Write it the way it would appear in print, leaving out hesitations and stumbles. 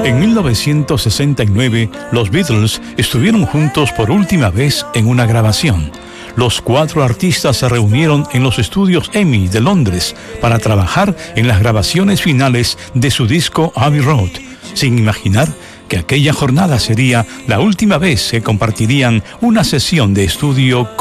En 1969, los Beatles estuvieron juntos por última vez en una grabación. Los 4 artistas se reunieron en los estudios EMI de Londres para trabajar en las grabaciones finales de su disco Abbey Road, sin imaginar que aquella jornada sería la última vez que compartirían una sesión de estudio